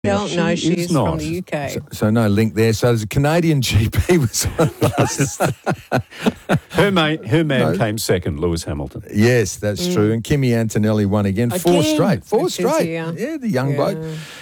Well, no, she she's not from the UK. So no link there. So there's a Canadian GP was on last. Her man came second, Lewis Hamilton. Yes, that's true. And Kimi Antonelli won again. Four straight. Yeah. Yeah, the young bloke.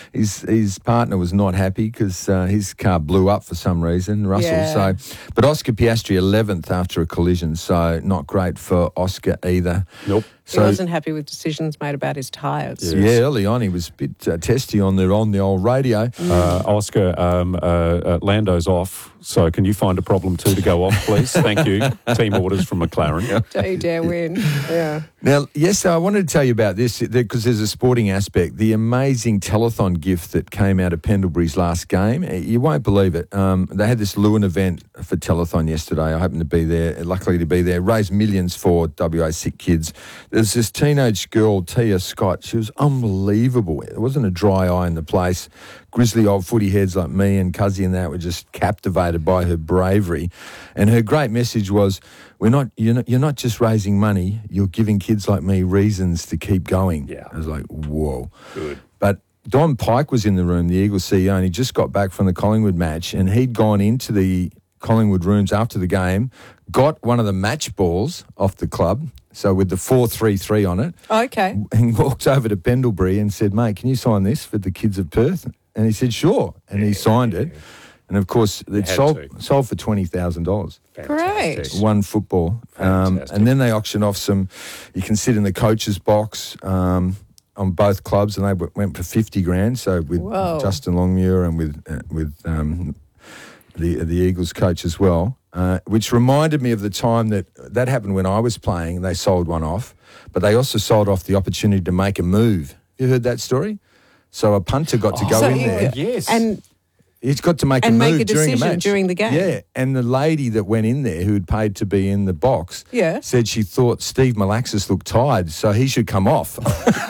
His partner was not happy because his car blew up for some reason, Russell. Yeah. So, but Oscar Piastri 11th after a collision, so not great for Oscar either. Nope. He wasn't happy with decisions made about his tyres. Yeah, early on he was a bit testy on the old radio. Oscar, Lando's off, so can you find a problem too to go off, please? Thank you. Team orders from McLaren. Don't you dare win. Yeah. Now, yes, I wanted to tell you about this because there's a sporting aspect. The amazing telethon gift that came out of Pendlebury's last game. You won't believe it. They had this Lewin event for telethon yesterday. I happened to be there, luckily to be there, raised millions for WA sick kids. There's this teenage girl, Tia Scott. She was unbelievable. There wasn't a dry eye in the place. Grizzly old footy heads like me and Cuzzy and that were just captivated by her bravery. And her great message was, you're not just raising money, you're giving kids like me reasons to keep going. Yeah. I was like, whoa. Good. But Don Pike was in the room, the Eagles CEO, and he just got back from the Collingwood match, and he'd gone into the Collingwood rooms after the game, got one of the match balls off the club, so with the 433 on it. Okay. And walked over to Pendlebury and said, mate, can you sign this for the kids of Perth? And he said, sure. And he signed it. And, of course, it sold for $20,000. Great. One football. And then they auctioned off some, you can sit in the coach's box on both clubs, and they went for $50,000. So with Justin Longmuir and with the Eagles coach as well, which reminded me of the time that happened when I was playing. They sold one off, but they also sold off the opportunity to make a move. You heard that story? So a punter got to go in there. Yes. And he's got to make a move during a match. during the game. Yeah, and the lady that went in there who had paid to be in the box said she thought Steve Malaxis looked tired, so he should come off.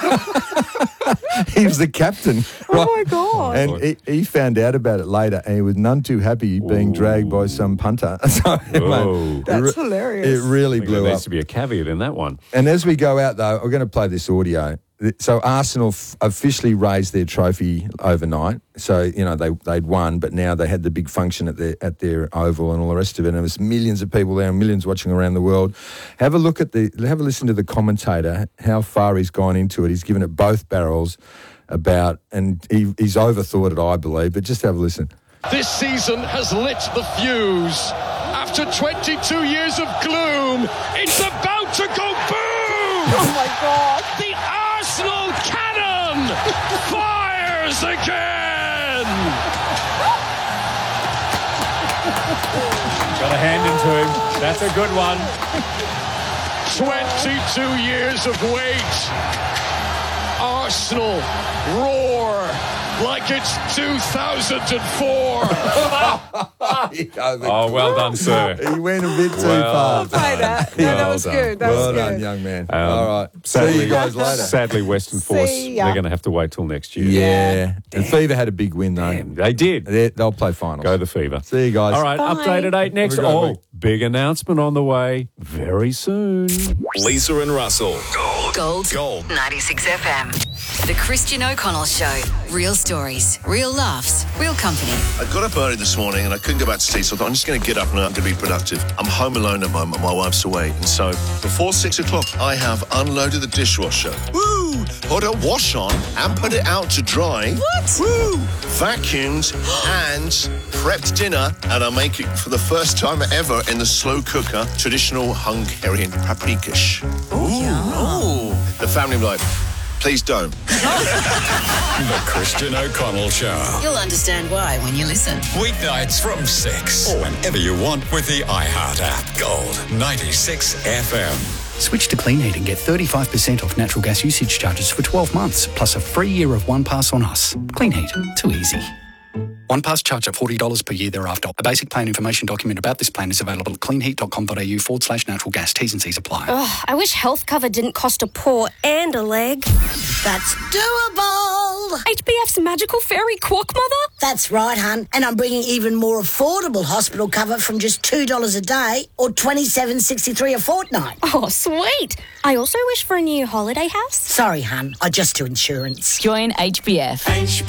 He was the captain. Oh, my God. And he found out about it later, and he was none too happy being dragged by some punter. So, mate, that's hilarious. It really blew up. There needs to be a caveat in that one. And as we go out, though, we're going to play this audio. So Arsenal officially raised their trophy overnight. So, you know, they'd won, but now they had the big function at their oval and all the rest of it. And there was millions of people there and millions watching around the world. Have a listen to the commentator, how far he's gone into it. He's given it both barrels and he's overthought it, I believe, but just have a listen. This season has lit the fuse. After 22 years of gloom, it's about to go boom! Oh, my God. The Arsenal cannon fires again! Got a hand into him. That's a good one. 22 years of wait. Arsenal roar like it's 2004. Oh, well done, sir. He went a bit too far. Play that. No, that was good. That was Well good. done, young man. All right. Sadly, See you guys later. Sadly, Western Force, See ya. they're going to have to wait till next year. Yeah. And Fever had a big win, though. Damn, they did. They'll play finals. Go the Fever. See you guys. All right, Bye. update at 8 next. Have a great week. Big announcement on the way very soon. Lisa and Russell. Gold 96 FM. The Christian O'Connell Show. Real stories, real laughs, real company. I got up early this morning and I couldn't go back to sleep, so I thought I'm just going to get up and I'm going to be productive. I'm home alone at the moment. My wife's away. And so before 6 o'clock, I have unloaded the dishwasher. Woo! Put a wash on and put it out to dry. What? Woo! Vacuumed and prepped dinner, and I make it for the first time ever in the slow cooker, traditional Hungarian paprikash. Ooh. The family were like, please don't. The Christian O'Connell Show. You'll understand why when you listen. Weeknights from 6. Or whenever you want with the iHeart app. Gold 96 FM. Switch to Clean Heat and get 35% off natural gas usage charges for 12 months, plus a free year of OnePass on us. Clean Heat. Too easy. OnePass charge at $40 per year thereafter. A basic plan information document about this plan is available at cleanheat.com.au/natural gas. T's and C's apply. Oh, I wish health cover didn't cost a paw and a leg. That's doable. HBF's magical fairy quack mother? That's right, hun. And I'm bringing even more affordable hospital cover from just $2 a day or $27.63 a fortnight. Oh, sweet. I also wish for a new holiday house. Sorry, hun. I just do insurance. Join HBF.